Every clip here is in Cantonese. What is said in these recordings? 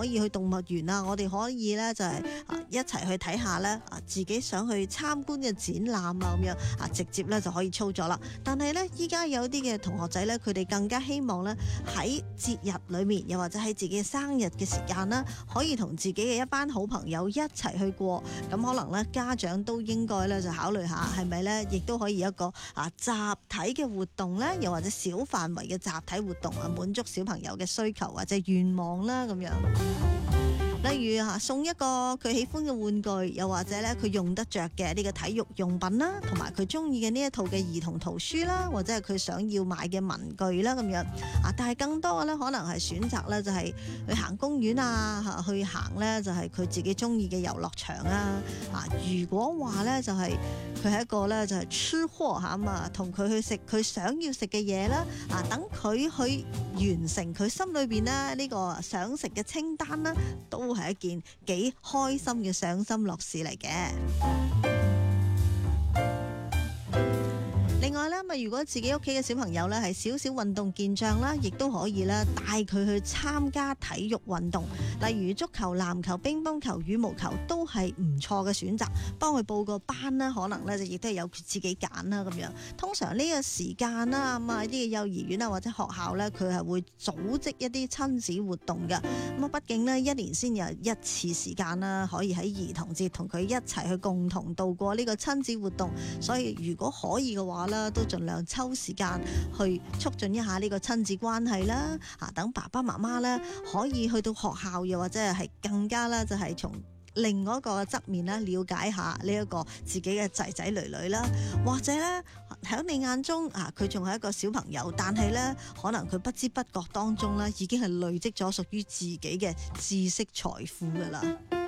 可以去動物園啊，我哋可以咧就係一齊去睇下咧自己想去參觀嘅展覽啊咁樣直接咧就可以操作啦。但係咧依家有啲嘅同學仔咧，佢哋更加希望咧喺節日裏面，又或者喺自己生日嘅時間啦，可以同自己嘅一班好朋友一齊去過。咁可能咧家長都應該咧就考慮下，係咪咧亦都可以一個集體嘅活動咧，又或者小範圍嘅集體活動滿足小朋友嘅需求或者願望啦咁樣。例如送一個佢喜歡嘅玩具，又或者咧佢用得着嘅呢個體育用品啦，同埋佢中意嘅呢一套嘅兒童圖書啦，或者係佢想要買嘅文具啦咁樣。但係更多嘅咧可能係選擇咧就係去行公園啊，去行咧就係佢自己中意嘅遊樂場啊。如果話咧就係佢係一個咧就係吃貨嚇嘛，同佢去食佢想要食嘅嘢啦，等佢去完成佢心裏邊咧呢個想食嘅清單啦，都係一件幾開心嘅賞心樂事嚟嘅。另外咧，如果自己屋企嘅小朋友咧係少少運動健將啦，亦都可以咧帶佢去參加體育運動，例如足球、籃球、乒乓球、羽毛球都係唔錯嘅選擇。幫佢報個班啦，可能咧就亦都係有佢自己揀啦咁樣。通常呢個時間啦，啲嘅幼兒園啊或者學校咧，佢係會組織一啲親子活動嘅。畢竟呢，一年先有一次時間啦，可以喺兒童節同佢一齊去共同度過呢個親子活動。所以如果可以嘅話咧，都盡量抽時間去促進一下呢個親子關係啦。等爸爸媽媽咧可以去到學校，又或者係更加啦，就係從另外一個側面啦，了解下呢一個自己嘅仔仔女女啦，或者咧喺你眼中佢仲係一個小朋友，但係咧可能佢不知不覺當中咧已經係累積咗屬於自己嘅知識財富噶啦。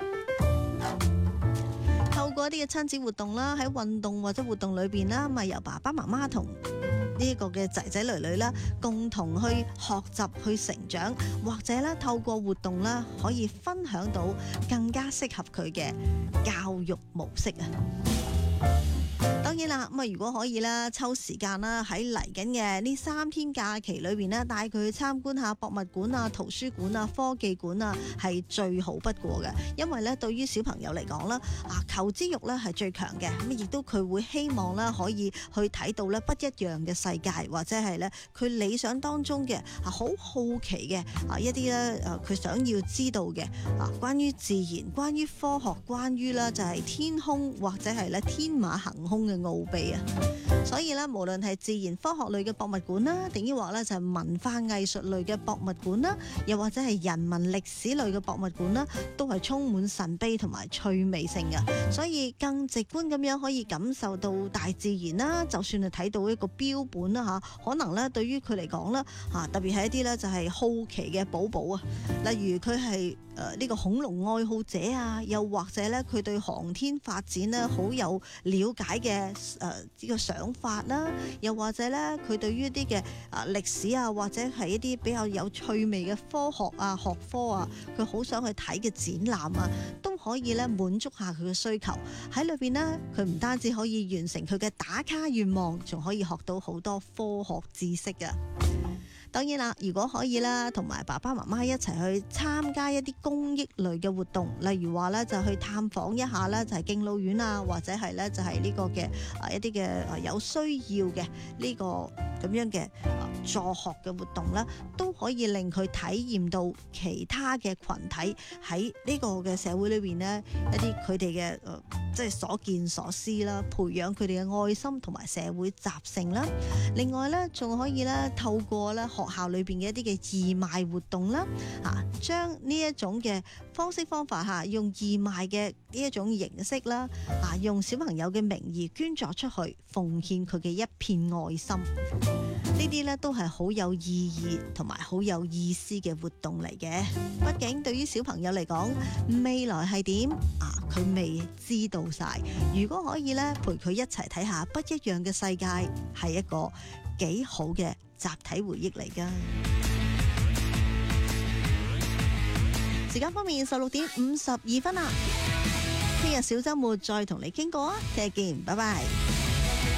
透過一啲嘅親子活動啦，喺運動或者活動裏邊啦，咪由爸爸媽媽同呢一個嘅仔仔女女啦，共同去學習去成長，或者咧透過活動啦，可以分享到更加適合佢嘅教育模式啊。當然啦，如果可以啦，抽時間啦，喺嚟緊嘅呢3天假期裏邊咧，帶佢去參觀下博物館啊、圖書館啊、科技館啊，係最好不過嘅。因為咧，對於小朋友嚟講啦，求知欲咧係最強嘅，咁亦都佢會希望啦，可以去睇到咧不一樣嘅世界，或者係咧佢理想當中嘅好好奇嘅一啲咧佢想要知道嘅關於自然、關於科學、關於咧就係天空或者係咧天馬行空嘅奧秘啊！所以咧，無論係自然科學類嘅博物館啦，定抑或咧就係文化藝術類嘅博物館啦，又或者係人文歷史類嘅博物館啦，都係充滿神秘同埋趣味性嘅。所以更直觀咁樣可以感受到大自然啦。就算係睇到一個標本啦可能咧對於佢嚟講啦特別係一啲咧就係好奇嘅寶寶啊，例如佢係呢個恐龍愛好者啊，又或者咧佢對航天發展咧好有了解嘅呢個想法啦，又或者咧佢對於一啲嘅歷史啊，或者係一啲比較有趣味嘅科學啊、學科啊，佢好想去睇嘅展覽啊，都可以咧滿足下佢嘅需求。喺裏邊呢，佢唔單止可以完成佢嘅打卡願望，仲可以學到好多科學知識啊！當然啦，如果可以啦，同埋爸爸媽媽一齊去參加一啲公益類嘅活動，例如話咧就去探訪一下咧就係敬老院啊，或者係咧就係呢個嘅一啲嘅有需要嘅呢個咁樣嘅助學嘅活動啦，都可以令佢體驗到其他嘅群體喺呢個嘅社會裏邊呢一啲佢哋嘅即係所見所思啦，培養佢哋嘅愛心同埋社會習性啦。另外咧仲可以咧透過咧學校裏邊嘅一啲嘅義賣活動啦，將呢一種嘅方式方法用義賣嘅呢一種形式啦，用小朋友嘅名義捐助出去，奉獻佢嘅一片愛心。呢啲咧都係好有意義同埋好有意思嘅活動嚟嘅。畢竟對於小朋友嚟講，未來係點佢未知道晒。如果可以咧陪佢一齊睇下不一樣嘅世界，係一個幾好嘅集體回憶嚟噶。時間方面16:52啦，聽日小周末再同你傾過啊，聽日見，拜拜。